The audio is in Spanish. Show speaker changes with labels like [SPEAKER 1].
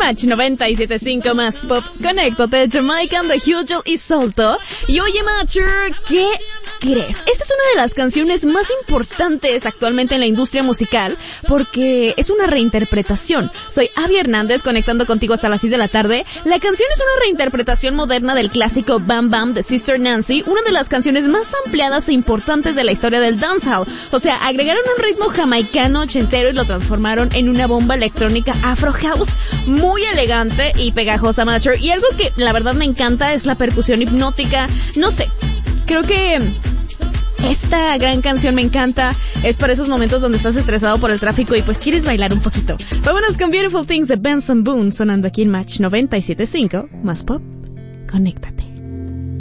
[SPEAKER 1] Match 97.5 más pop. Conéctate, Jamaican de Hugel y Salto. Y oye, Matcher, ¿qué crees? Esta es una de las canciones más importantes actualmente en la industria musical porque es una reinterpretación. Soy Abby Hernández, conectando contigo hasta las 6 de la tarde. La canción es una reinterpretación moderna del clásico Bam Bam de Sister Nancy, una de las canciones más ampliadas e importantes de la historia del dancehall. O sea, agregaron un ritmo jamaicano ochentero y lo transformaron en una bomba electrónica afro house muy elegante y pegajosa, Matcher. Y algo que la verdad me encanta es la percusión hipnótica. No sé, creo que esta gran canción me encanta. Es para esos momentos donde estás estresado por el tráfico y pues quieres bailar un poquito. Vámonos con Beautiful Things de Benson Boone sonando aquí en Match 97.5 más pop. Conéctate.